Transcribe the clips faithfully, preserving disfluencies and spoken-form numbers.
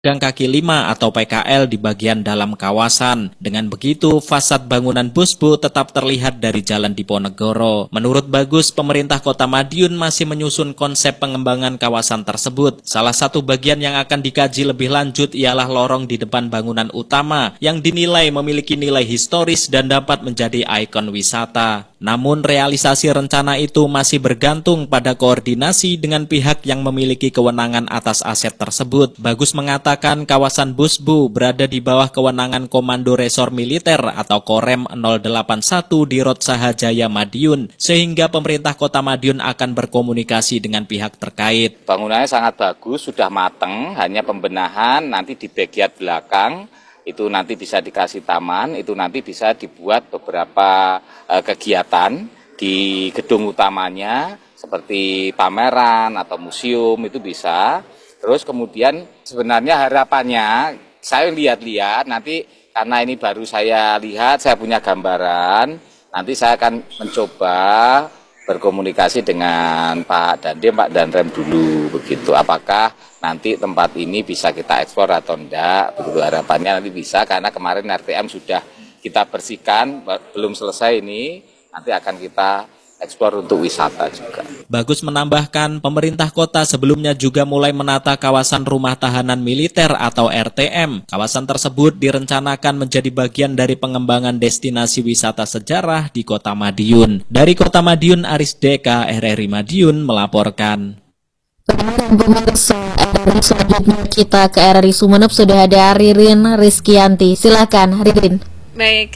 pedagang kaki lima atau P K L di bagian dalam kawasan. Dengan begitu, fasad bangunan Busbu tetap terlihat dari Jalan Diponegoro. Menurut Bagus, pemerintah Kota Madiun masih menyusun konsep pengembangan kawasan tersebut. Salah satu bagian yang akan dikaji lebih lanjut ialah lorong di depan bangunan utama yang dinilai memiliki nilai historis dan dapat menjadi ikon wisata. Namun realisasi rencana itu masih bergantung pada koordinasi dengan pihak yang memiliki kewenangan atas aset tersebut. Bagus mengatakan kawasan Busbu berada di bawah kewenangan Komando Resor Militer atau Korem nol delapan satu di Rotsaha Jaya Madiun, sehingga pemerintah Kota Madiun akan berkomunikasi dengan pihak terkait. Bangunannya sangat bagus, sudah matang, hanya pembenahan nanti di bagian belakang. Itu nanti bisa dikasih taman, itu nanti bisa dibuat beberapa uh, kegiatan di gedung utamanya, seperti pameran atau museum, itu bisa. Terus kemudian sebenarnya harapannya, saya lihat-lihat, nanti karena ini baru saya lihat, saya punya gambaran, nanti saya akan mencoba berkomunikasi dengan Pak Dandim, Pak Danrem dulu, begitu. Apakah nanti tempat ini bisa kita eksplor atau enggak, begitu harapannya nanti bisa, karena kemarin R T M sudah kita bersihkan, belum selesai ini, nanti akan kita eksplor untuk wisata juga. Bagus menambahkan, pemerintah kota sebelumnya juga mulai menata kawasan rumah tahanan militer atau R T M. Kawasan tersebut direncanakan menjadi bagian dari pengembangan destinasi wisata sejarah di Kota Madiun. Dari Kota Madiun, Aris Deka, R R I Madiun melaporkan. Pemirsa R R I selanjutnya kita ke R R I Sumeneb, sudah ada Ririn Rizkyanti. Silakan Ririn. Baik.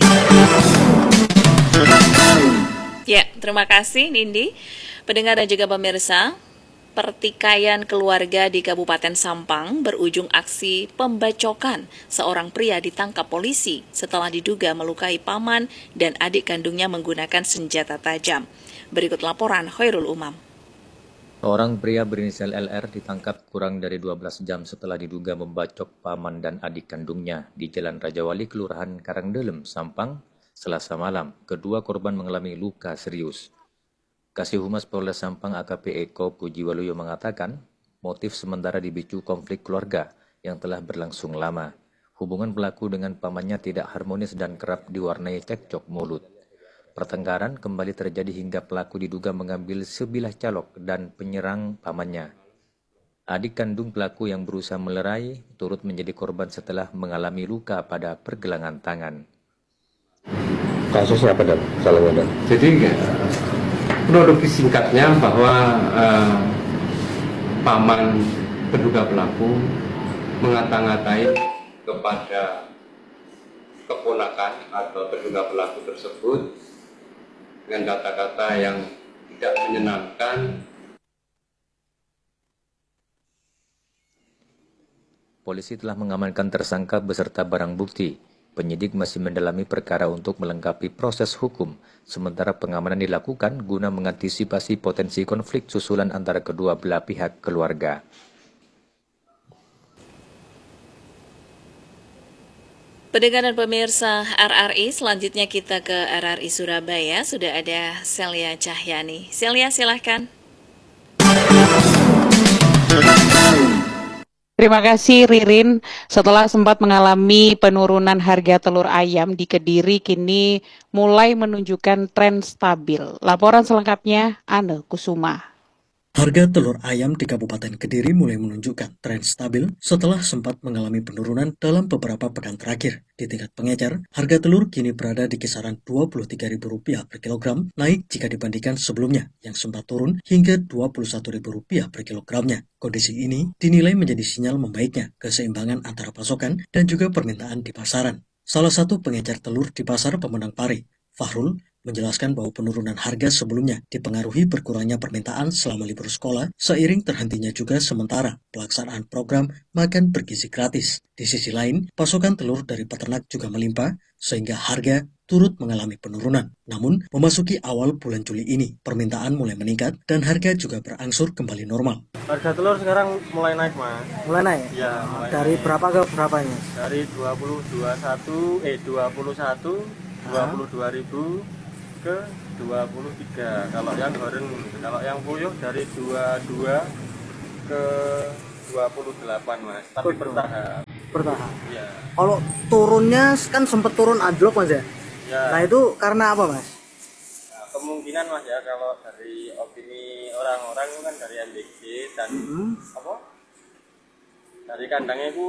Ya, terima kasih Nindi. Pendengar dan juga pemirsa, pertikaian keluarga di Kabupaten Sampang berujung aksi pembacokan. Seorang pria ditangkap polisi setelah diduga melukai paman dan adik kandungnya menggunakan senjata tajam. Berikut laporan Khairul Umam. Seorang pria berinisial L R ditangkap kurang dari dua belas jam setelah diduga membacok paman dan adik kandungnya di Jalan Rajawali, Kelurahan Karangdelem, Sampang, Selasa malam. Kedua korban mengalami luka serius. Kasih Humas Polres Sampang A K P Eko Pujiwaluyo mengatakan, motif sementara dipicu konflik keluarga yang telah berlangsung lama. Hubungan pelaku dengan pamannya tidak harmonis dan kerap diwarnai cekcok mulut. Pertengkaran kembali terjadi hingga pelaku diduga mengambil sebilah calok dan penyerang pamannya. Adik kandung pelaku yang berusaha melerai turut menjadi korban setelah mengalami luka pada pergelangan tangan. Kasusnya apa dan salahnya dan? Jadi kronologi singkatnya bahwa uh, paman terduga pelaku mengata-ngatai kepada keponakan atau terduga pelaku tersebut dengan kata-kata yang tidak menyenangkan. Polisi telah mengamankan tersangka beserta barang bukti. Penyidik masih mendalami perkara untuk melengkapi proses hukum, sementara pengamanan dilakukan guna mengantisipasi potensi konflik susulan antara kedua belah pihak keluarga. Pendengar dan pemirsa R R I, selanjutnya kita ke R R I Surabaya. Sudah ada Celia Cahyani. Celia, silahkan. Terima kasih Ririn. Setelah sempat mengalami penurunan harga telur ayam di Kediri, kini mulai menunjukkan tren stabil. Laporan selengkapnya Ane Kusuma. Harga telur ayam di Kabupaten Kediri mulai menunjukkan tren stabil setelah sempat mengalami penurunan dalam beberapa pekan terakhir. Di tingkat pengecer, harga telur kini berada di kisaran dua puluh tiga ribu rupiah per kilogram, naik jika dibandingkan sebelumnya yang sempat turun hingga dua puluh satu ribu rupiah per kilogramnya. Kondisi ini dinilai menjadi sinyal membaiknya keseimbangan antara pasokan dan juga permintaan di pasaran. Salah satu pengecer telur di Pasar Pemenang Pare, Fahrul, menjelaskan bahwa penurunan harga sebelumnya dipengaruhi berkurangnya permintaan selama libur sekolah, seiring terhentinya juga sementara pelaksanaan program makan bergizi gratis. Di sisi lain, pasokan telur dari peternak juga melimpah, sehingga harga turut mengalami penurunan. Namun, memasuki awal bulan Juli ini, permintaan mulai meningkat dan harga juga berangsur kembali normal. Harga telur sekarang mulai naik, Mas. Mulai naik? Ya, mulai Dari naik. berapa ke berapanya? Dari dua puluh dua satu eh dua puluh satu dua puluh dua ribu ke dua puluh tiga kalau yang goreng. Kalau yang puyuh dari dua puluh dua ke dua puluh delapan Mas, tapi bertahap. Bertahap. Iya. Kalau turunnya kan sempat turun anjlok Mas ya? Ya. Nah itu karena apa Mas? Nah, kemungkinan Mas ya, kalau dari opini orang-orang itu kan dari M D G dan mm-hmm. apa? Dari kandangnya itu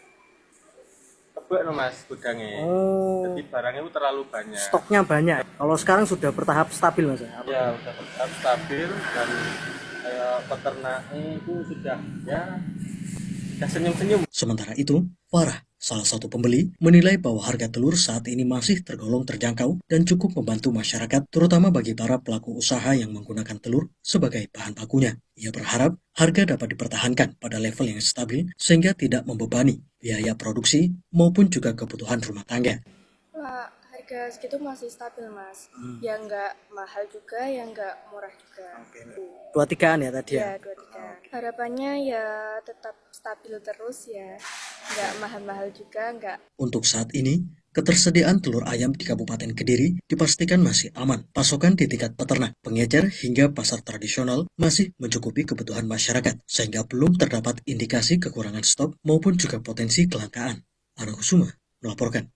tebak no Mas gudangnya. Oh. Jadi barangnya itu terlalu banyak. Stoknya banyak. Kalau sekarang sudah bertahap stabil Mas ya? Ya, sudah bertahap stabil dan kayak peternaknya itu sudah ya sudah senyum-senyum. Sementara itu, Farah, salah satu pembeli, menilai bahwa harga telur saat ini masih tergolong terjangkau dan cukup membantu masyarakat, terutama bagi para pelaku usaha yang menggunakan telur sebagai bahan bakunya. Ia berharap harga dapat dipertahankan pada level yang stabil sehingga tidak membebani biaya produksi maupun juga kebutuhan rumah tangga. Nah, harga segitu masih stabil Mas, hmm. yang nggak mahal juga, yang nggak murah juga. Oke. Dua tigaan ya tadi ya? Ya, dua tiga. Harapannya ya tetap stabil terus ya, nggak mahal-mahal juga, nggak. Untuk saat ini, ketersediaan telur ayam di Kabupaten Kediri dipastikan masih aman. Pasokan di tingkat peternak, pengecer hingga pasar tradisional masih mencukupi kebutuhan masyarakat, sehingga belum terdapat indikasi kekurangan stok maupun juga potensi kelangkaan. Ana Kusuma melaporkan.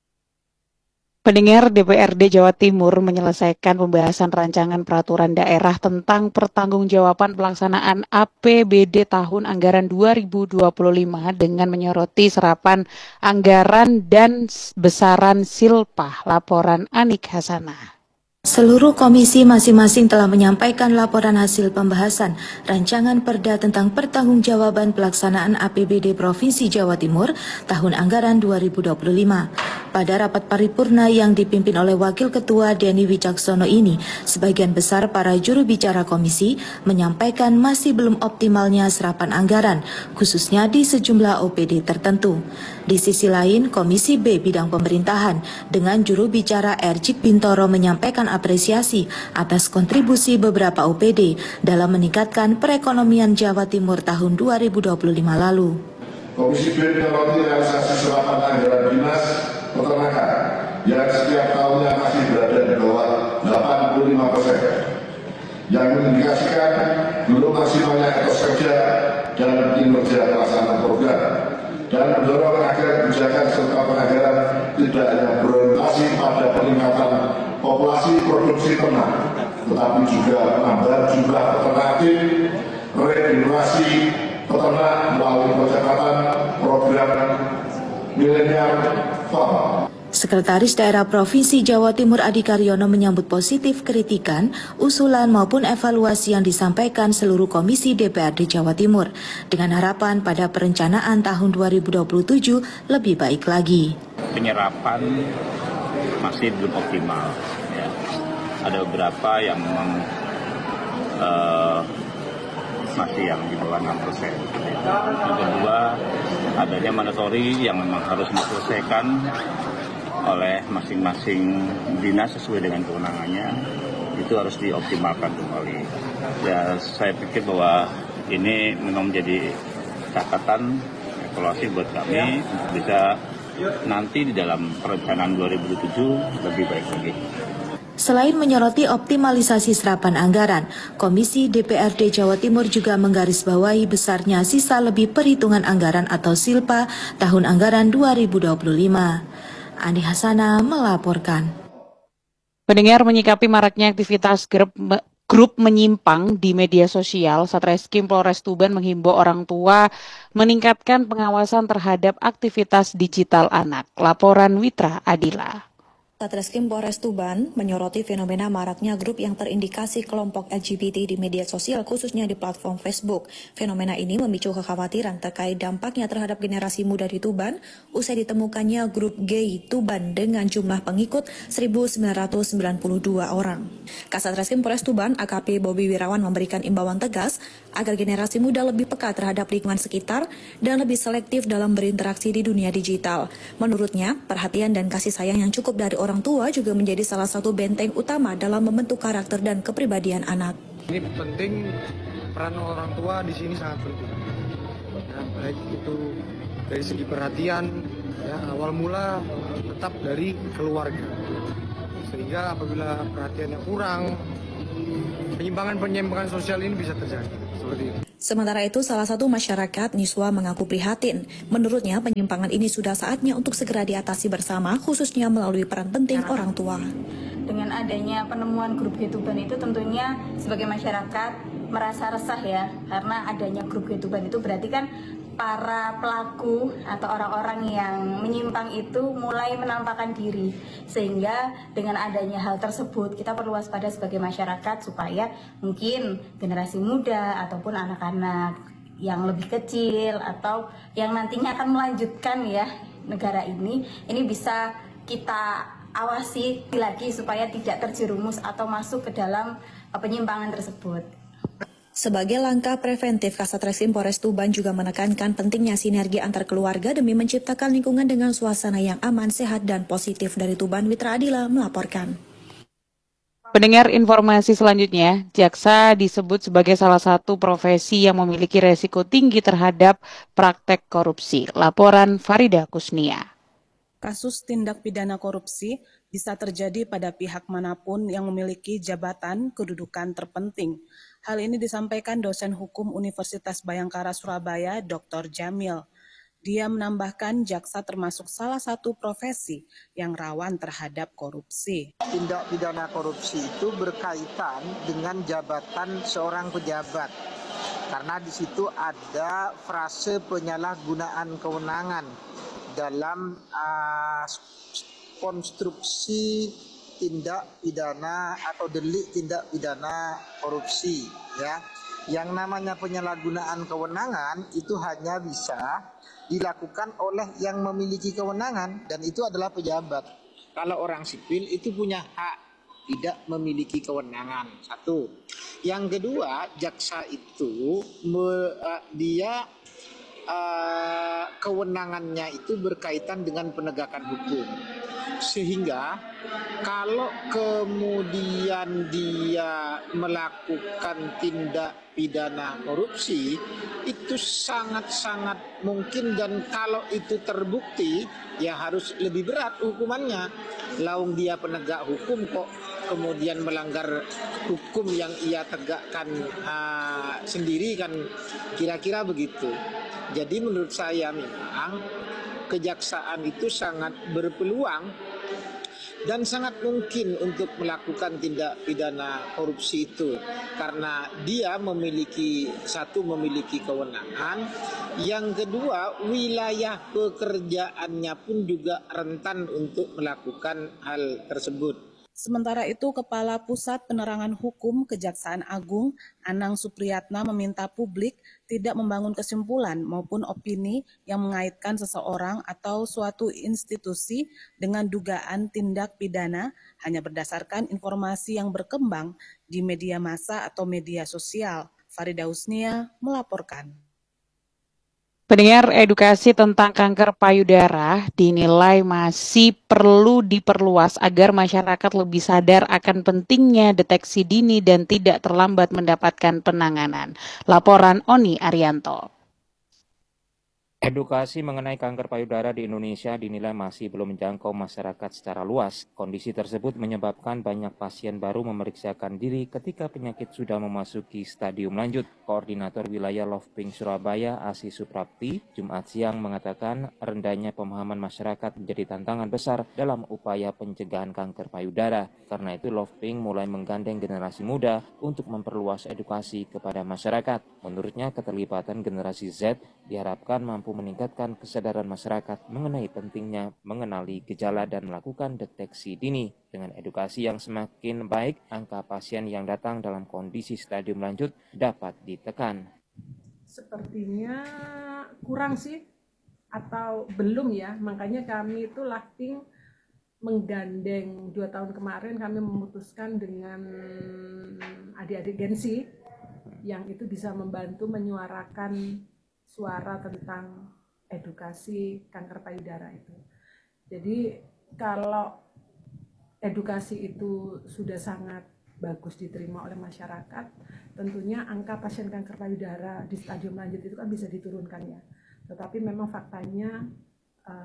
Pendengar, D P R D Jawa Timur menyelesaikan pembahasan rancangan peraturan daerah tentang pertanggungjawaban pelaksanaan A P B D tahun anggaran dua ribu dua puluh lima dengan menyoroti serapan anggaran dan besaran silpah. Laporan Anik Hasanah. Seluruh komisi masing-masing telah menyampaikan laporan hasil pembahasan rancangan perda tentang pertanggungjawaban pelaksanaan A P B D Provinsi Jawa Timur tahun anggaran dua ribu dua puluh lima. Pada rapat paripurna yang dipimpin oleh Wakil Ketua Denny Wicaksono ini, sebagian besar para juru bicara komisi menyampaikan masih belum optimalnya serapan anggaran, khususnya di sejumlah O P D tertentu. Di sisi lain, Komisi B Bidang Pemerintahan dengan juru bicara Erjik Bintoro menyampaikan apresiasi atas kontribusi beberapa O P D dalam meningkatkan perekonomian Jawa Timur tahun dua ribu dua puluh lima lalu. Komisi B menyoroti realisasi serapan anggaran dinas peternakan yang setiap tahunnya masih berada di bawah delapan puluh lima persen, yang mengindikasikan belum maksimalnya etos kerja dan kinerja pelaksanaan program, dan mendorong agar kebijakan serta penganggaran tidak hanya berorientasi pada peningkatan populasi produksi ternak, tetapi juga penambahan jumlah peternak aktif, regenerasi peternak melalui percepatan program milenial farm. Sekretaris Daerah Provinsi Jawa Timur Adi Karyono menyambut positif kritikan, usulan maupun evaluasi yang disampaikan seluruh komisi D P R D Jawa Timur dengan harapan pada perencanaan tahun dua ribu dua puluh tujuh lebih baik lagi. Penyerapan masih belum optimal. Ya. Ada beberapa yang memang uh, masih yang di bawah enam persen. Yang kedua, adanya mandatori yang memang harus diselesaikan oleh masing-masing dinas sesuai dengan kewenangannya, itu harus dioptimalkan kembali. Ya, saya pikir bahwa ini memang menjadi catatan evaluasi buat kami untuk bisa nanti di dalam perencanaan dua ribu tujuh lebih baik lagi. Selain menyoroti optimalisasi serapan anggaran, Komisi D P R D Jawa Timur juga menggarisbawahi besarnya sisa lebih perhitungan anggaran atau silpa tahun anggaran dua ribu dua puluh lima. Andi Hasanah melaporkan. Pendengar, menyikapi maraknya aktivitas grup, grup menyimpang di media sosial, Satreskrim Polres Tuban menghimbau orang tua meningkatkan pengawasan terhadap aktivitas digital anak. Laporan Witra Adila. Satreskrim Polres Tuban menyoroti fenomena maraknya grup yang terindikasi kelompok L G B T di media sosial, khususnya di platform Facebook. Fenomena ini memicu kekhawatiran terkait dampaknya terhadap generasi muda di Tuban usai ditemukannya grup gay Tuban dengan jumlah pengikut seribu sembilan ratus sembilan puluh dua orang. Kasatreskrim Polres Tuban A K P Bobi Wirawan memberikan imbauan tegas agar generasi muda lebih peka terhadap lingkungan sekitar dan lebih selektif dalam berinteraksi di dunia digital. Menurutnya, perhatian dan kasih sayang yang cukup dari orang tua juga menjadi salah satu benteng utama dalam membentuk karakter dan kepribadian anak. Ini penting, peran orang tua di sini sangat penting. Ya, baik itu dari segi perhatian, ya, awal mula tetap dari keluarga. Sehingga apabila perhatiannya kurang, penyimpangan-penyimpangan sosial ini bisa terjadi. Seperti itu. Sementara itu, salah satu masyarakat Niswa mengaku prihatin. Menurutnya, penyimpangan ini sudah saatnya untuk segera diatasi bersama, khususnya melalui peran penting orang tua. Dengan adanya penemuan grup Getuban itu tentunya sebagai masyarakat merasa resah ya, karena adanya grup Getuban itu berarti kan para pelaku atau orang-orang yang menyimpang itu mulai menampakkan diri, sehingga dengan adanya hal tersebut kita perlu waspada sebagai masyarakat supaya mungkin generasi muda ataupun anak-anak yang lebih kecil atau yang nantinya akan melanjutkan ya negara ini ini bisa kita awasi lagi supaya tidak terjerumus atau masuk ke dalam penyimpangan tersebut. Sebagai langkah preventif, Kasat Reskrim Polres Tuban juga menekankan pentingnya sinergi antar keluarga demi menciptakan lingkungan dengan suasana yang aman, sehat, dan positif. Dari Tuban, Witra Adila melaporkan. Pendengar informasi selanjutnya, jaksa disebut sebagai salah satu profesi yang memiliki resiko tinggi terhadap praktek korupsi. Laporan Farida Kusnia. Kasus tindak pidana korupsi bisa terjadi pada pihak manapun yang memiliki jabatan kedudukan terpenting. Hal ini disampaikan dosen hukum Universitas Bhayangkara Surabaya, Doktor Jamil. Dia menambahkan jaksa termasuk salah satu profesi yang rawan terhadap korupsi. Tindak pidana korupsi itu berkaitan dengan jabatan seorang pejabat. Karena di situ ada frase penyalahgunaan kewenangan dalam uh, konstruksi tindak pidana atau delik tindak pidana korupsi, ya. Yang namanya penyalahgunaan kewenangan itu hanya bisa dilakukan oleh yang memiliki kewenangan, dan itu adalah pejabat. Kalau orang sipil itu punya hak tidak memiliki kewenangan. Satu. Yang kedua, jaksa itu me, uh, dia uh, kewenangannya itu berkaitan dengan penegakan hukum. Sehingga kalau kemudian dia melakukan tindak pidana korupsi, itu sangat-sangat mungkin, dan kalau itu terbukti ya harus lebih berat hukumannya. Laung dia penegak hukum kok kemudian melanggar hukum yang ia tegakkan uh, sendiri, kan kira-kira begitu. Jadi menurut saya memang kejaksaan itu sangat berpeluang dan sangat mungkin untuk melakukan tindak pidana korupsi itu, karena dia memiliki satu memiliki kewenangan, yang kedua wilayah pekerjaannya pun juga rentan untuk melakukan hal tersebut. Sementara itu, Kepala Pusat Penerangan Hukum Kejaksaan Agung, Anang Supriyatna, meminta publik tidak membangun kesimpulan maupun opini yang mengaitkan seseorang atau suatu institusi dengan dugaan tindak pidana hanya berdasarkan informasi yang berkembang di media massa atau media sosial. Farida Husnia melaporkan. Pendengar, edukasi tentang kanker payudara dinilai masih perlu diperluas agar masyarakat lebih sadar akan pentingnya deteksi dini dan tidak terlambat mendapatkan penanganan. Laporan Oni Arianto. Edukasi mengenai kanker payudara di Indonesia dinilai masih belum menjangkau masyarakat secara luas. Kondisi tersebut menyebabkan banyak pasien baru memeriksakan diri ketika penyakit sudah memasuki stadium lanjut. Koordinator Wilayah Love Pink Surabaya, Asi Suprapti, Jumat siang mengatakan rendahnya pemahaman masyarakat menjadi tantangan besar dalam upaya pencegahan kanker payudara. Karena itu Love Pink mulai menggandeng generasi muda untuk memperluas edukasi kepada masyarakat. Menurutnya keterlibatan generasi Z diharapkan mampu meningkatkan kesadaran masyarakat mengenai pentingnya mengenali gejala dan melakukan deteksi dini. Dengan edukasi yang semakin baik, angka pasien yang datang dalam kondisi stadium lanjut dapat ditekan. Sepertinya kurang sih, atau belum ya, makanya kami itu Lafting menggandeng dua tahun kemarin kami memutuskan dengan adik-adik Gensi yang itu bisa membantu menyuarakan suara tentang edukasi kanker payudara itu. Jadi kalau edukasi itu sudah sangat bagus diterima oleh masyarakat, tentunya angka pasien kanker payudara di stadium lanjut itu kan bisa diturunkan ya. Tetapi memang faktanya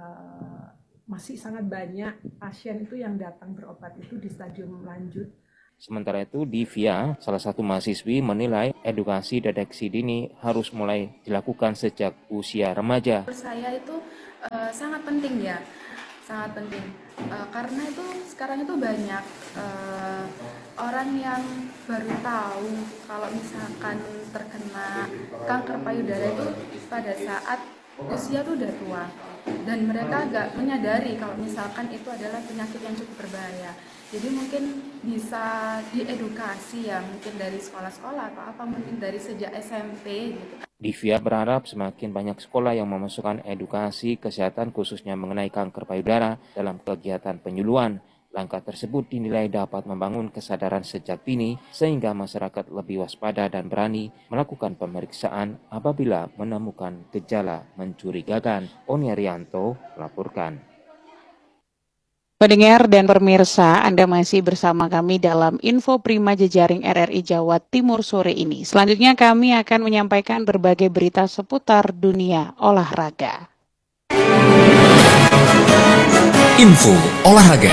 uh, masih sangat banyak pasien itu yang datang berobat itu di stadium lanjut Sementara itu, Divya, salah satu mahasiswi, menilai edukasi deteksi dini harus mulai dilakukan sejak usia remaja. Menurut saya itu uh, sangat penting ya, sangat penting. Uh, karena itu sekarang itu banyak uh, orang yang baru tahu kalau misalkan terkena kanker payudara itu pada saat usia itu udah tua. Dan mereka agak menyadari kalau misalkan itu adalah penyakit yang cukup berbahaya. Jadi mungkin bisa diedukasi ya, mungkin dari sekolah-sekolah atau apa, mungkin dari sejak S M P gitu. Divya berharap semakin banyak sekolah yang memasukkan edukasi kesehatan khususnya mengenai kanker payudara dalam kegiatan penyuluhan. Langkah tersebut dinilai dapat membangun kesadaran sejak dini sehingga masyarakat lebih waspada dan berani melakukan pemeriksaan apabila menemukan gejala mencurigakan. Oni Arianto melaporkan. Pendengar dan pemirsa, Anda masih bersama kami dalam Info Prima Jejaring R R I Jawa Timur sore ini. Selanjutnya kami akan menyampaikan berbagai berita seputar dunia olahraga. Info olahraga.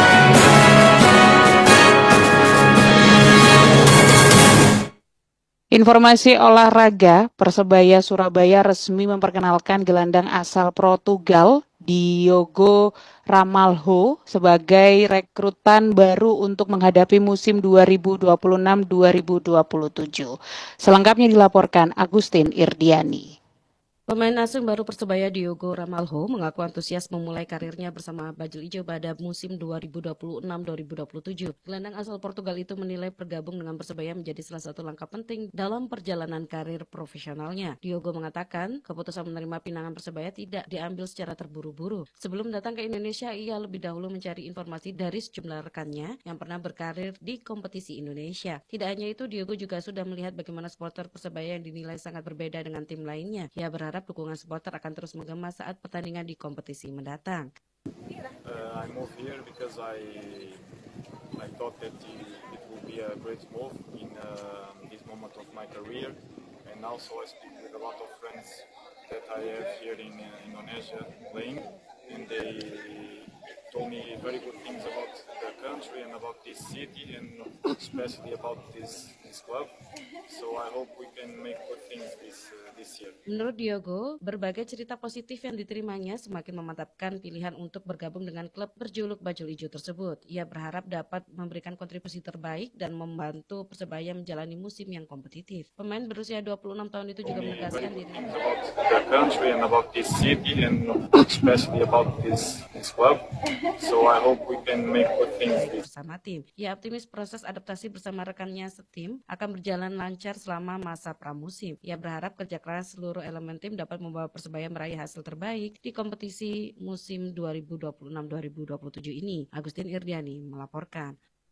Informasi olahraga, Persebaya Surabaya resmi memperkenalkan gelandang asal Portugal Diogo Ramalho sebagai rekrutan baru untuk menghadapi musim dua ribu dua puluh enam dua ribu dua puluh tujuh. Selengkapnya dilaporkan Agustin Irdiani. Pemain asing baru Persebaya Diogo Ramalho mengaku antusias memulai karirnya bersama Bajul Ijo pada musim dua ribu dua puluh enam dua ribu dua puluh tujuh. Gelandang asal Portugal itu menilai bergabung dengan Persebaya menjadi salah satu langkah penting dalam perjalanan karir profesionalnya. Diogo mengatakan keputusan menerima pinangan Persebaya tidak diambil secara terburu-buru. Sebelum datang ke Indonesia, ia lebih dahulu mencari informasi dari sejumlah rekannya yang pernah berkarir di kompetisi Indonesia. Tidak hanya itu, Diogo juga sudah melihat bagaimana supporter Persebaya yang dinilai sangat berbeda dengan tim lainnya. Ia berharap dukungan supporter akan terus menggema saat pertandingan di kompetisi mendatang. Uh, I moved here because I I thought that it would be a great move in uh, this moment of my career, and also I speak with a lot of friends that I have here in uh, Indonesia playing, and they told me very good things about the country and about this city, and especially about this this club. So I hope we can make good things this uh, this year. Menurut Diogo, berbagai cerita positif yang diterimanya semakin memantapkan pilihan untuk bergabung dengan klub berjuluk Bajul Ijo tersebut. Ia berharap dapat memberikan kontribusi terbaik dan membantu Persebaya menjalani musim yang kompetitif. Pemain berusia dua puluh enam tahun itu juga menegaskan dirinya about the country and about this city, and especially about this this club. So I hope we can make good things bersama tim. Ia optimis proses adaptasi bersama rekannya setim akan berjalan lancar selama masa pramusim. Ia berharap kerja keras seluruh elemen tim dapat membawa Persebaya meraih hasil terbaik di kompetisi musim dua ribu dua puluh enam dua ribu dua puluh tujuh ini. Agustin Irdiani melaporkan.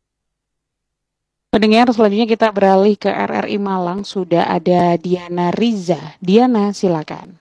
Pendengar, selanjutnya kita beralih ke R R I Malang. Sudah ada Diana Riza. Diana, silakan.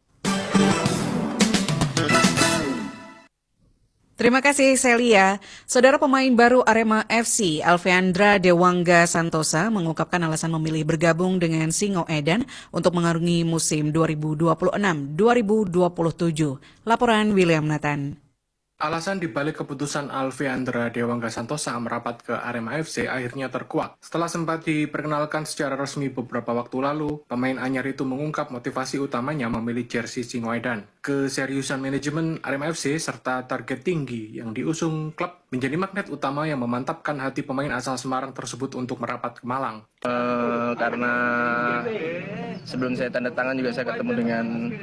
Terima kasih Celia. Saudara, pemain baru Arema F C, Alveandra Dewangga Santosa, mengungkapkan alasan memilih bergabung dengan Singoedan untuk mengarungi musim dua ribu dua puluh enam dua ribu dua puluh tujuh. Laporan William Nathan. Alasan dibalik keputusan Alveandra Dewangga Santosa merapat ke Arema F C akhirnya terkuak. Setelah sempat diperkenalkan secara resmi beberapa waktu lalu, pemain anyar itu mengungkap motivasi utamanya memilih jersey Singoedan. Keseriusan manajemen Arema F C serta target tinggi yang diusung klub menjadi magnet utama yang memantapkan hati pemain asal Semarang tersebut untuk merapat ke Malang. Uh, karena sebelum saya tanda tangan juga saya ketemu dengan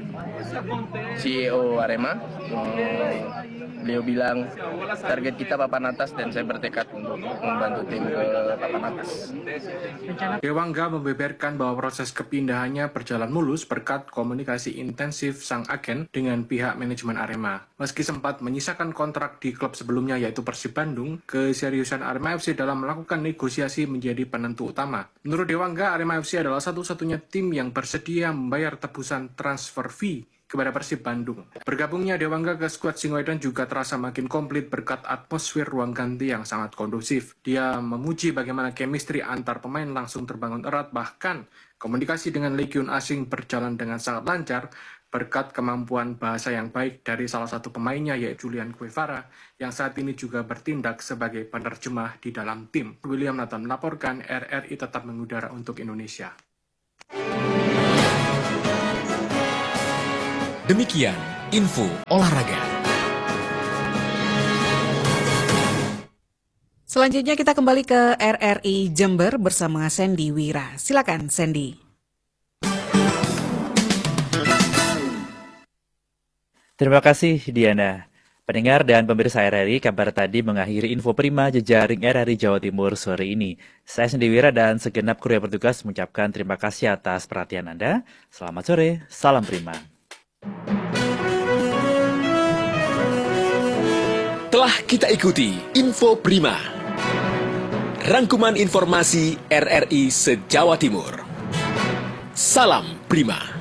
C E O Arema. Uh, Beliau bilang target kita papan atas dan saya bertekad untuk membantu tim ke papan atas. Dewangga membeberkan bahwa proses kepindahannya berjalan mulus berkat komunikasi intensif sang agen dengan pihak manajemen Arema. Meski sempat menyisakan kontrak di klub sebelumnya yaitu Persib Bandung, keseriusan Arema F C dalam melakukan negosiasi menjadi penentu utama. Menurut Dewangga, Arema F C adalah satu-satunya tim yang bersedia membayar tebusan transfer fee kepada Persib Bandung. Bergabungnya Dewangga ke skuad Singoedan juga terasa makin komplit berkat atmosfer ruang ganti yang sangat kondusif. Dia memuji bagaimana chemistry antar pemain langsung terbangun erat, bahkan komunikasi dengan legiun asing berjalan dengan sangat lancar. berkat kemampuan bahasa yang baik dari salah satu pemainnya yaitu Julian Guevara yang saat ini juga bertindak sebagai penerjemah di dalam tim. William Nathan melaporkan, R R I tetap mengudara untuk Indonesia. Demikian info olahraga. Selanjutnya kita kembali ke R R I Jember bersama Sandy Wira. Silakan Sandy. Terima kasih Diana. Pendengar dan pemirsa R R I, kabar tadi mengakhiri info prima jejaring R R I Jawa Timur sore ini. Saya Sandy Wira dan segenap kru yang bertugas mengucapkan terima kasih atas perhatian Anda. Selamat sore, salam prima. Telah kita ikuti info prima. Rangkuman informasi R R I se-Jawa Timur. Salam prima.